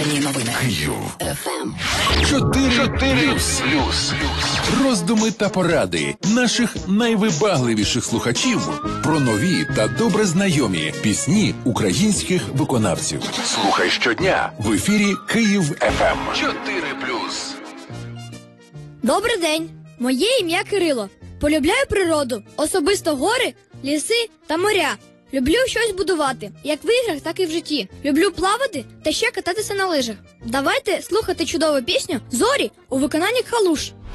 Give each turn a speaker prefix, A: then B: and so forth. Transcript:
A: Вечірні новини.
B: Київ.
A: ФМ.
B: 4+. Роздуми та поради наших найвибагливіших слухачів про нові та добре знайомі пісні українських виконавців. Слухай щодня в ефірі Київ ФМ. 4+.
C: Добрий день! Моє ім'я Кирило. Полюбляю природу, особисто гори, ліси та моря. Люблю щось будувати, як в іграх, так і в житті. Люблю плавати та ще кататися на лижах. Давайте слухати чудову пісню «Зорі» у виконанні Калуш.